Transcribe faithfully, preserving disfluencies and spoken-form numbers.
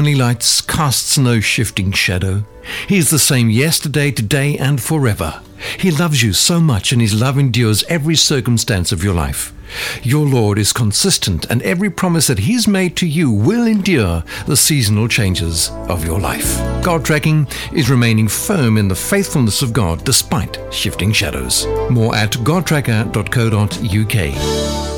heavenly lights casts no shifting shadow. He is the same yesterday, today, and forever. He loves you so much, and His love endures every circumstance of your life. Your Lord is consistent, and every promise that He's made to you will endure the seasonal changes of your life. God Tracking is remaining firm in the faithfulness of God despite shifting shadows. More at god tracker dot co dot uk.